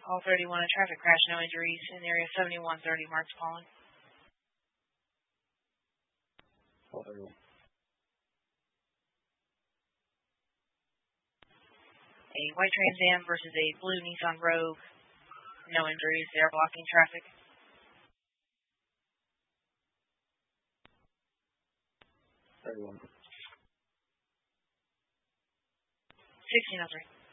Call 31, a traffic crash, no injuries in area 7130 Marks Pond. Call 31. A white Trans Am versus a blue Nissan Rogue, no injuries, they are blocking traffic. 31. 1603.